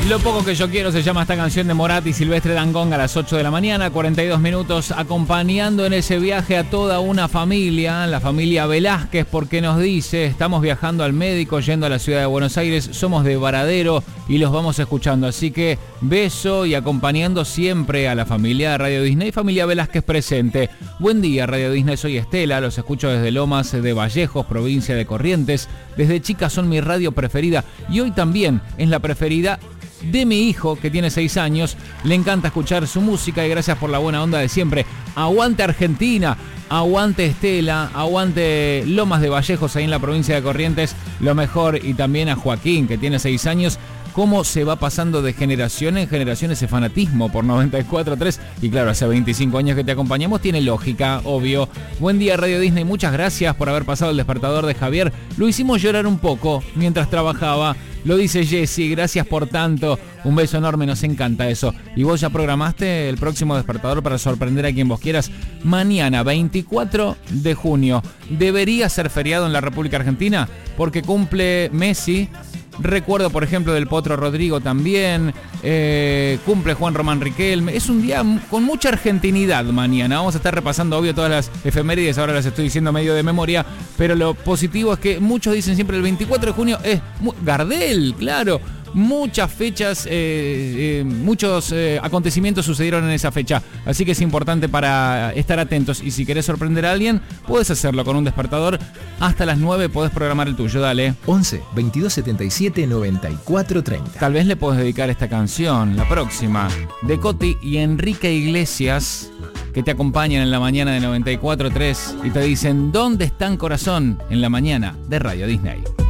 Lo poco que yo quiero se llama esta canción de Morat y Silvestre Dangond a las 8 de la mañana, 42 minutos, acompañando en ese viaje a toda una familia, la familia Velázquez, porque nos dice, estamos viajando al médico, yendo a la ciudad de Buenos Aires, somos de Varadero y los vamos escuchando, así que beso y acompañando siempre a la familia de Radio Disney, familia Velázquez presente. Buen día Radio Disney, soy Estela, los escucho desde Lomas de Vallejos, provincia de Corrientes, desde chica son mi radio preferida y hoy también es la preferida de mi hijo, que tiene 6 años. Le encanta escuchar su música y gracias por la buena onda de siempre. Aguante Argentina, aguante Estela, aguante Lomas de Vallejos, ahí en la provincia de Corrientes, lo mejor. Y también a Joaquín, que tiene 6 años. Cómo se va pasando de generación en generación ese fanatismo por 94.3. Y claro, hace 25 años que te acompañamos, tiene lógica, obvio. Buen día Radio Disney, muchas gracias por haber pasado el despertador de Javier. Lo hicimos llorar un poco mientras trabajaba. Lo dice Jessy, gracias por tanto. Un beso enorme, nos encanta eso. ¿Y vos ya programaste el próximo despertador para sorprender a quien vos quieras? Mañana, 24 de junio. ¿Debería ser feriado en la República Argentina? Porque cumple Messi. Recuerdo, por ejemplo, del Potro Rodrigo también. Cumple Juan Román Riquelme. Es un día con mucha argentinidad mañana. Vamos a estar repasando, obvio, todas las efemérides. Ahora las estoy diciendo medio de memoria. Pero lo positivo es que muchos dicen siempre el 24 de junio es Gardel, claro. Muchas fechas, muchos acontecimientos sucedieron en esa fecha. Así que es importante para estar atentos. Y si querés sorprender a alguien, puedes hacerlo con un despertador. Hasta las 9 podés programar el tuyo, dale. 11 22 77 94 30. Tal vez le podés dedicar esta canción, la próxima, de Coti y Enrique Iglesias, que te acompañan en la mañana de 94.3 y te dicen, ¿dónde están corazón? En la mañana de Radio Disney.